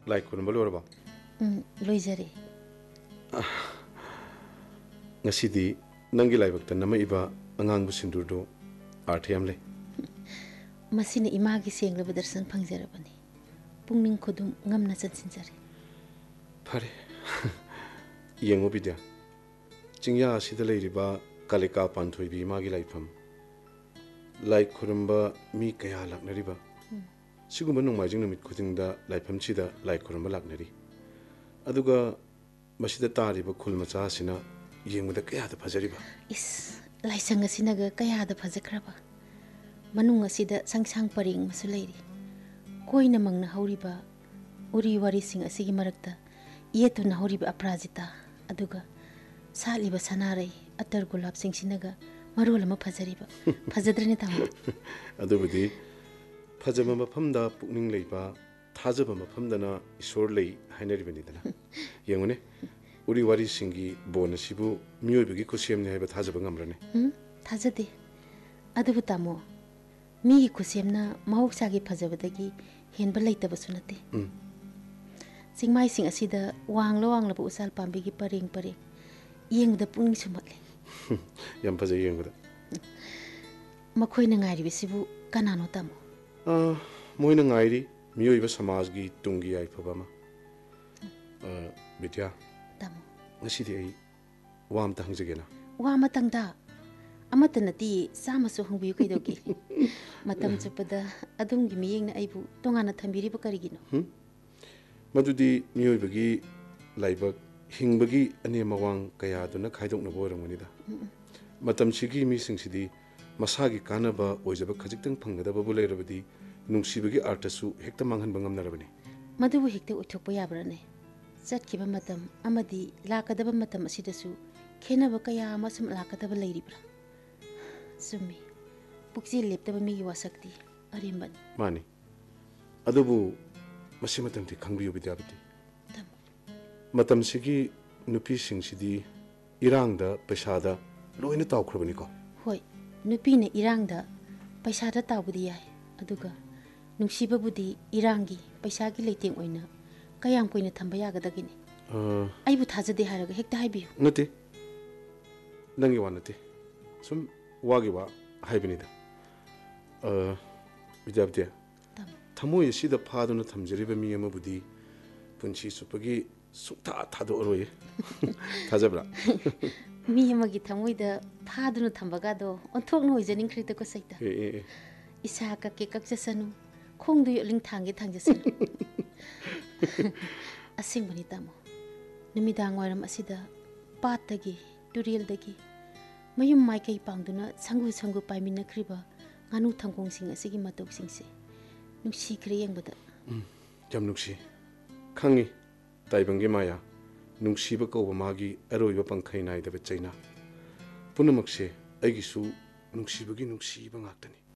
ꯂꯥꯏ ꯈꯨꯔꯨꯝꯕ ꯂꯣꯏꯔꯕꯣ? ꯂꯣꯏꯖꯔꯦ. ꯉꯁꯤꯗꯤ ꯅꯪꯒꯤ ꯂꯥꯏꯕꯛꯇ ꯅꯝꯃꯛꯏꯕ ꯑꯉꯥꯡꯕ ꯁꯤꯟꯗꯨꯔꯗꯣ ꯑꯥꯔꯊ ꯌꯥꯝ ꯂꯩ. ꯃꯁꯤꯅ ꯏꯃꯥꯒꯤ ꯁꯦꯡꯂꯕ ꯗꯔꯁꯟ ꯐꯪꯖꯔꯕꯅꯤ. ꯄꯨꯛꯅꯤꯡ ꯈꯨꯗꯨꯝ ꯉꯝꯅ ꯆꯠꯁꯤꯟꯖꯔꯦ. ꯐꯔꯦ. ꯌꯦꯡꯉꯣ ꯕꯤꯗ꯭ꯌꯥ, ꯆꯤꯡꯌꯥ ꯑꯁꯤꯗ ꯂꯩꯔꯤꯕ ꯀꯥꯂꯤꯀꯥ ꯄꯥꯟꯊꯣꯏꯕꯤ ꯏꯃꯥꯒꯤ ꯂꯥꯏꯐꯝ, ꯂꯥꯏ ꯈꯨꯔꯨꯝꯕ ꯃꯤ ꯀꯌꯥ ꯂꯥꯛꯅꯔꯤꯕ. ꯁꯤꯒꯨꯝꯕ ꯅꯣꯡꯃꯥꯏꯖꯤꯡ ꯅꯨꯃꯤꯠ ꯈꯨꯗꯤꯡꯗ ꯂꯥꯏꯐꯝꯁꯤꯗ ꯂꯥꯏ ꯈꯨꯔꯨꯝꯕ ꯂꯥꯛꯅꯔꯤ. ꯑꯗꯨꯒ ꯃꯁꯤꯗ ꯇꯥꯔꯤꯕ ꯈꯨꯜ ꯃꯆꯥ ꯑꯁꯤꯅ ꯌꯦꯡꯕꯗ ꯀꯌꯥꯗ ꯐꯖꯔꯤꯕ. ꯏꯁ, ꯂꯥꯏꯁꯪ ꯑꯁꯤꯅꯒ ꯀꯌꯥꯗ ꯐꯖꯈ꯭ꯔꯕ. ꯃꯅꯨꯡ ꯑꯁꯤꯗ ꯁꯪꯁꯥꯡ ꯄꯔꯦꯡ ꯑꯃꯁꯨ ꯂꯩꯔꯤ. ꯀꯣꯏꯅ ꯃꯪꯅ ꯍꯧꯔꯤꯕ ꯎꯔꯤ ꯋꯥꯔꯤꯁꯤꯡ ꯑꯁꯤꯒꯤ ꯃꯔꯛꯇ ꯌꯦꯠꯇꯨꯅ ꯍꯧꯔꯤꯕ ꯑꯄꯔꯥꯖꯤꯇꯥ, ꯑꯗꯨꯒ ꯁꯥꯠꯂꯤꯕ ꯁꯅꯥꯔꯩ ꯑꯇꯔ ꯒꯨꯂꯥꯞꯁꯤꯡꯁꯤꯅꯒ ꯃꯔꯣꯜ ꯑꯃ ꯐꯖꯔꯤꯕ. ꯐꯖꯗ꯭ꯔꯅꯦ ꯇꯥꯃꯣ? ꯑꯗꯨꯕꯨꯗꯤ ꯐꯖꯕ ꯃꯐꯝꯗ ꯄꯨꯛꯅꯤꯡ ꯂꯩꯕ, ꯊꯥꯖꯕ ꯃꯐꯝꯗꯅ ꯏꯁꯣꯔ ꯂꯩ ꯍꯥꯏꯅꯔꯤꯕꯅꯤꯗꯅ. ꯌꯦꯡꯉꯨꯅꯦ, ꯎꯔꯤ ꯋꯥꯔꯤꯁꯤꯡꯒꯤ ꯕꯣꯟ ꯑꯁꯤꯕꯨ ꯃꯤꯑꯣꯏꯕꯒꯤ ꯈꯨꯠꯁꯦꯝꯅꯤ ꯍꯥꯏꯕ ꯊꯥꯖꯕ ꯉꯝꯕ꯭ꯔꯅꯦ? ꯊꯥꯖꯗꯦ. ꯑꯗꯨꯕꯨ ꯇꯥꯃꯣ, ꯃꯤꯒꯤ ꯈꯨꯠꯁꯦꯝꯅ ꯃꯍꯧꯁꯥꯒꯤ ꯐꯖꯕꯗꯒꯤ ꯍꯦꯟꯕ ꯂꯩꯇꯕꯁꯨ ꯅꯠꯇꯦ. ꯆꯤꯡꯃꯥꯏꯁꯤꯡ ꯑꯁꯤꯗ ꯋꯥꯡꯂꯕ ꯎꯆꯥꯜ ꯄꯥꯝꯕꯤꯒꯤ ꯄꯔꯦꯡ ꯄꯔꯦꯡ ꯌꯦꯡꯕꯗ ꯄꯨꯛꯅꯤꯡ ꯁꯨꯝꯍꯠꯂꯦ. ꯌꯥꯝ ꯐꯖꯩ ꯌꯦꯡꯕꯗ. ꯃꯈꯣꯏꯅ ꯉꯥꯏꯔꯤꯕꯁꯤꯕꯨ ꯀꯅꯥꯅꯣ ꯇꯥꯃꯣ? ꯃꯣꯏꯅ ꯉꯥꯏꯔꯤ ꯃꯤꯑꯣꯏꯕ ꯁꯃꯥꯖꯒꯤ ꯇꯨꯡꯒꯤ ꯌꯥꯏꯐꯕ ꯑꯃ. ꯕꯤꯗ꯭ꯌꯥ, ꯇꯥꯃꯣ, ꯉꯁꯤꯗꯤ ꯑꯩ ꯋꯥ ꯑꯃꯇ ꯍꯪꯖꯒꯦꯅ. ꯋꯥ ꯑꯃꯇꯪꯗ? ꯑꯃꯠꯇ ꯅꯠꯇꯦ, ꯆꯥꯝꯃꯁꯨ ꯍꯪꯕꯤꯌꯨ ꯀꯩꯗꯧꯒꯦ. ꯃꯇꯝ ꯆꯨꯞꯄꯗ ꯑꯗꯣꯝꯒꯤ ꯃꯤꯠꯌꯦꯡꯅ ꯑꯩꯕꯨ ꯇꯣꯉꯥꯟꯅ ꯊꯝꯕꯤꯔꯤꯕ ꯀꯔꯤꯒꯤꯅꯣ? ꯃꯗꯨꯗꯤ ꯃꯤꯑꯣꯏꯕꯒꯤ ꯂꯥꯏꯕꯛ ꯍꯤꯡꯕꯒꯤ ꯑꯅꯦꯝ ꯑꯋꯥꯡ ꯀꯌꯥꯗꯨꯅ ꯈꯥꯏꯗꯣꯛꯅꯕ ꯑꯣꯏꯔꯝꯒꯅꯤꯗ. ꯃꯇꯝꯁꯤꯒꯤ ꯃꯤꯁꯤꯡꯁꯤꯗꯤ ꯃꯁꯥꯒꯤ ꯀꯥꯟꯅꯕ ꯑꯣꯏꯖꯕ ꯈꯖꯤꯛꯇꯪ ꯐꯪꯒꯗꯕꯕꯨ ꯂꯩꯔꯕꯗꯤ ꯅꯨꯡꯁꯤꯕꯒꯤ ꯑꯥꯔꯊꯁꯨ ꯍꯦꯛꯇ ꯃꯥꯡꯍꯟꯕ ꯉꯝꯅꯔꯕꯅꯤ. ꯃꯗꯨꯕꯨ ꯍꯦꯛꯇ ꯑꯣꯏꯊꯣꯛꯄ ꯌꯥꯕ꯭ꯔꯥꯅꯦ? ꯆꯠꯈꯤꯕ ꯃꯇꯝ ꯑꯃꯗꯤ ꯂꯥꯛꯀꯗꯕ ꯃꯇꯝ ꯑꯁꯤꯗꯁꯨ ꯈꯦꯟꯅꯕ ꯀꯌꯥ ꯑꯃ ꯁꯨꯝ ꯂꯥꯛꯀꯗꯕ ꯂꯩꯔꯤꯕ꯭ꯔꯥ? ꯆꯨꯝꯃꯤ, ꯄꯨꯛꯆꯦꯜ ꯂꯦꯞꯇꯕ ꯃꯤꯒꯤ ꯋꯥꯁꯛꯇꯤ ꯑꯔꯦꯝꯕꯅꯤ. ꯃꯥꯅꯤ. ꯑꯗꯨꯕꯨ ꯃꯁꯤꯃꯇꯪꯗꯤ ꯈꯪꯕꯤꯌꯨ ꯕꯤꯗ꯭ꯌꯥꯄꯇꯤ, ꯃꯇꯝꯁꯤꯒꯤ ꯅꯨꯄꯤꯁꯤꯡꯁꯤꯗꯤ ꯏꯔꯥꯡꯗ ꯄꯩꯁꯥꯗ ꯂꯣꯏꯅ ꯇꯥꯎꯈ꯭ꯔꯕꯅꯤꯀꯣ. ꯍꯣꯏ, ꯅꯨꯄꯤꯅ ꯏꯔꯥꯡꯗ ꯄꯩꯁꯥꯗ ꯇꯥꯎꯕꯗꯤ ꯌꯥꯏ. ꯑꯗꯨꯒ ꯅꯨꯡꯁꯤꯕꯕꯨꯗꯤ ꯏꯔꯥꯡꯒꯤ ꯄꯩꯁꯥꯒꯤ ꯂꯩꯇꯦꯡ ꯑꯣꯏꯅ ꯀꯌꯥꯝ ꯀꯨꯏꯅ ꯊꯝꯕ ꯌꯥꯒꯗꯒꯦꯅꯤ? ꯑꯩꯕꯨ ꯊꯥꯖꯗꯦ ꯍꯥꯏꯔꯒ ꯍꯦꯛꯇ ꯍꯥꯏꯕꯤꯌꯨ. ꯅꯠꯇꯦ, ꯅꯪꯒꯤ ꯋꯥ ꯅꯠꯇꯦ, ꯁꯨꯝ ꯋꯥꯒꯤ ꯋꯥ ꯍꯥꯏꯕꯅꯤꯗ. ꯕꯤꯗ꯭ꯌꯥꯄꯇꯤ, ꯊꯃꯣꯏ ꯑꯁꯤꯗ ꯐꯥꯗꯨꯅ ꯊꯝꯖꯔꯤꯕ ꯃꯤ ꯑꯃꯕꯨꯗꯤ ꯄꯨꯟꯁꯤ ꯆꯨꯞꯄꯒꯤ ꯁꯨꯡꯊꯥ ꯊꯥꯗꯣꯛꯑꯔꯣꯏ. ꯊꯥꯖꯕ꯭ꯔꯥ? ꯃꯤ ꯑꯃꯒꯤ ꯊꯃꯣꯏꯗ ꯐꯥꯗꯨꯅ ꯊꯝꯕꯒꯗꯣ ꯑꯣꯟꯊꯣꯛꯅ ꯑꯣꯏꯖꯅꯤꯡꯈ꯭ꯔꯦꯗꯀꯣ ꯁꯩꯇ. ꯏꯁꯥ ꯀꯛꯀꯦ ꯀꯛꯆꯁꯅꯨ, ꯈꯣꯡꯗꯨ ꯌꯣꯠꯂꯤꯡ ꯊꯥꯡꯒꯦ ꯊꯥꯡꯖꯁꯅꯨ. ꯑꯁꯦꯡꯕꯅꯤ ꯇꯥꯃꯣ, ꯅꯨꯃꯤꯗꯥꯡ ꯋꯥꯏꯔꯝ ꯑꯁꯤꯗ ꯄꯥꯠꯇꯒꯤ ꯇꯨꯔꯦꯜꯗꯒꯤ ꯃꯌꯨꯝ ꯃꯥꯏꯀꯩ ꯄꯥꯡꯗꯨꯅ ꯁꯪꯒꯨ ꯁꯪꯒꯨ ꯄꯥꯏꯃꯤꯟꯅꯈ꯭ꯔꯤꯕ ꯉꯥꯅꯨ ꯊꯪꯒꯣꯡꯁꯤꯡ ꯑꯁꯤꯒꯤ ꯃꯇꯧꯁꯤꯡꯁꯦ ꯅꯨꯡꯁꯤꯈ꯭ꯔꯦ ꯌꯦꯡꯕꯗ. ꯌꯥꯝ ꯅꯨꯡꯁꯤ. ꯈꯪꯉꯤ ꯇꯥꯏꯕꯪꯒꯤ ꯃꯥꯌꯥ, ꯅꯨꯡꯁꯤꯕ ꯀꯧꯕ ꯃꯥꯒꯤ ꯑꯔꯣꯏꯕ ꯄꯪꯈꯩ ꯅꯥꯏꯗꯕ ꯆꯩꯅꯥ. ꯄꯨꯝꯅꯃꯛꯁꯦ ꯑꯩꯒꯤꯁꯨ ꯅꯨꯡꯁꯤꯕꯒꯤ ꯅꯨꯡꯁꯤꯕ ꯉꯥꯛꯇꯅꯤ.